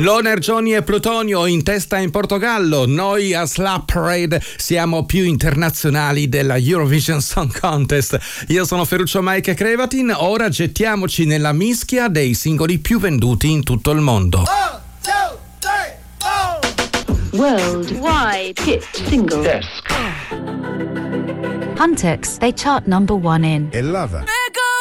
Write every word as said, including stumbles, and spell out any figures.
Loner, Johnny e Plutonio in testa in Portogallo. Noi a Slap Parade siamo più internazionali della Eurovision Song Contest. Io sono Ferruccio Mike Crevatin. Ora gettiamoci nella mischia dei singoli più venduti in tutto il mondo. One, two, three, four. Worldwide hit single. Desk. Huntex, they chart number one in E Lava.